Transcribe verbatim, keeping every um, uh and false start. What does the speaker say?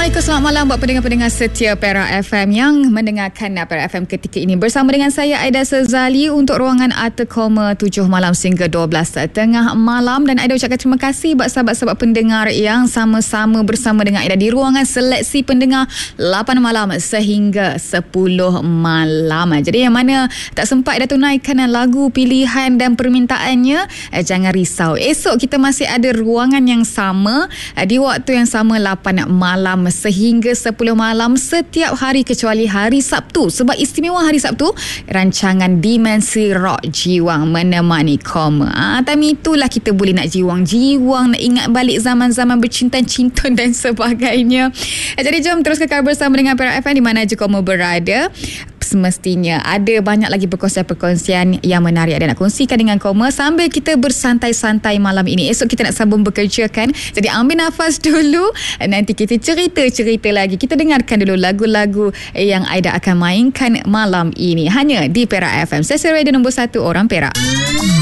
Assalamualaikum, selamat malam buat pendengar-pendengar setia Perak F M yang mendengarkan Perak F M ketika ini. Bersama dengan saya Aida Sezali untuk ruangan Arta Koma tujuh malam sehingga dua belas tengah malam. Dan Aida ucapkan terima kasih buat sahabat-sahabat pendengar yang sama-sama bersama dengan Aida di ruangan seleksi pendengar lapan malam sehingga sepuluh malam. Jadi yang mana tak sempat Aida tunaikan lagu pilihan dan permintaannya, jangan risau. Esok kita masih ada ruangan yang sama di waktu yang sama lapan malam sehingga sepuluh malam setiap hari kecuali hari Sabtu. Sebab istimewa hari Sabtu, rancangan Dimensi Rock Jiwang menemani Koma. Ah, time itulah kita boleh nak jiwang-jiwang, nak ingat balik zaman-zaman bercinta-cinta dan sebagainya. Jadi jom terus kekal bersama dengan Perak F M di mana je Koma berada. Semestinya ada banyak lagi perkongsian-perkongsian yang menarik ada nak kongsikan dengan Koma sambil kita bersantai-santai malam ini. Esok kita nak sambung bekerja kan. Jadi ambil nafas dulu, nanti kita cerita-cerita lagi. Kita dengarkan dulu lagu-lagu yang Aida akan mainkan malam ini hanya di Perak F M, stesen radio nombor satu orang Perak.